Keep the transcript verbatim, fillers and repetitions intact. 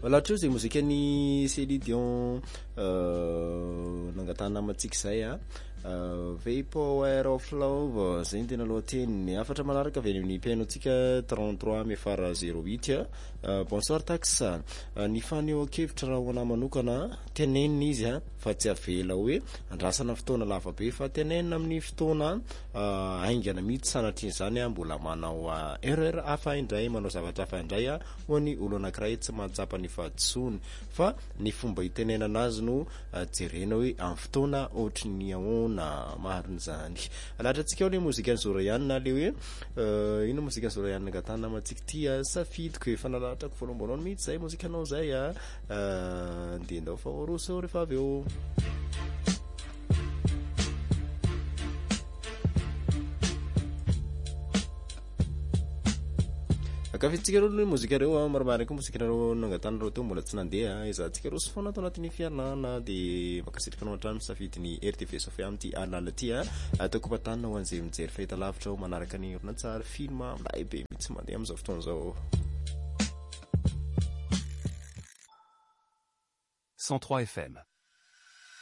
Lahatry zay mozikany Céline Dion nangatana matsika zay a ve Power of Love zay tena lohateniny afatra manaraka avy amin'ny pianotsika trente-trois mefara zéro huit a bonsoir taxa ny faneo kevitra raha ho manokana tenenina izy a fa tsy avela hoe andrasana fotoana lava be fa tenenina amin'ny fotoana aingana mihitsy sanatry izany a mbola manao erreur hafa indray manao zavatra hafa indray a ho any olo anankiray tsy mahatsapa ny fahadisoany fa ny fomba itenenana azy no jerena hoe amin'ny fotoana ohatry ny ahoana maharin'izany alatratsika le mozika Zoroyanina le hoe ino mozika Zoroyanina gatana matsika tia safidiko efa nalatrako voalombaloany mihitsy zay mozikanao zay a ndendao fa oroso rehefa avy eo akafitsika reo ny mozika reo maromaro ko mozika reo nangatanareo teo mbola tsy nandeha izahantsika reo sy foana atao anatin'ny fianana de makasitraka anao misafidy ny R T V Sofia amty alala ty a ataoko patanina ho an'izay mijery fahita lavitra ao manaraka ny orinantsary film milay be mihitsy mandeha am'izao fotoana zao. cent trois F M